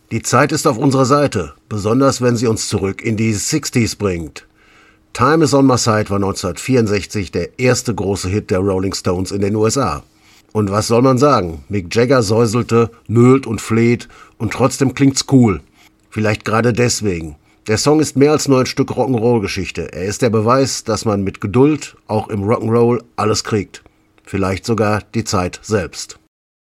Die Zeit ist auf unserer Seite, besonders wenn sie uns zurück in die 60s bringt. Time is on my side war 1964 der erste große Hit der Rolling Stones in den USA. Und was soll man sagen? Mick Jagger säuselte, nölt und fleht und trotzdem klingt's cool. Vielleicht gerade deswegen. Der Song ist mehr als nur ein Stück Rock'n'Roll-Geschichte. Er ist der Beweis, dass man mit Geduld auch im Rock'n'Roll alles kriegt. Vielleicht sogar die Zeit selbst.